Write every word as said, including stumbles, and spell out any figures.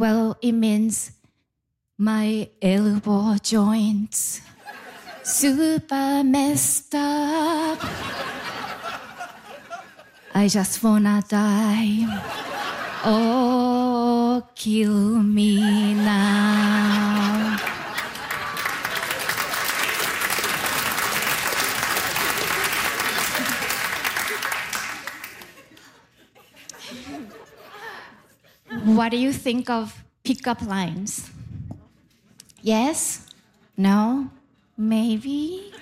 Well, it means my elbow joints super messed up. I just wanna die. Oh, kill me now. What do you think of pickup lines? Yes? No? Maybe?